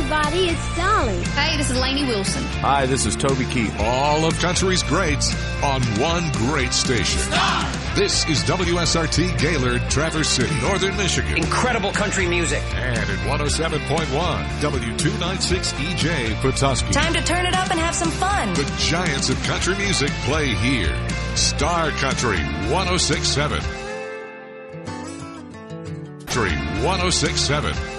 everybody, it's Dolly. Hey, this is Lainey Wilson. Hi, this is Toby Keith. All of country's greats on one great station. Star! This is WSRT Gaylord, Traverse City, Northern Michigan. Incredible country music. And at 107.1, W296EJ, Petoskey. Time to turn it up and have some fun. The giants of country music play here. Star Country 106.7. 106.7.